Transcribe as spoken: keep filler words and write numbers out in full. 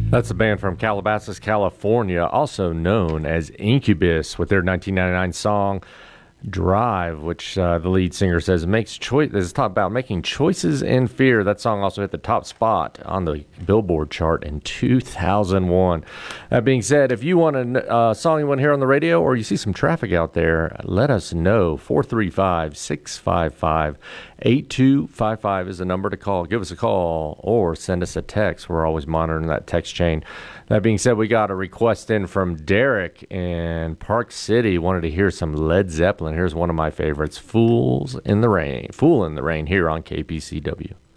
That's a band from Calabasas, California, also known as Incubus, with their nineteen ninety-nine song Drive, which uh, the lead singer says makes choice. This is talk about making choices in fear. That song also hit the top spot on the Billboard chart in two thousand one. That being said, if you want a uh, song you want to hear on the radio, or you see some traffic out there, let us know. four three five, six five five, eight two five five is the number to call. Give us a call or send us a text. We're always monitoring that text chain. That being said, we got a request in from Derek in Park City. Wanted to hear some Led Zeppelin. Here's one of my favorites, Fools in the Rain. Fool in the Rain here on K P C W.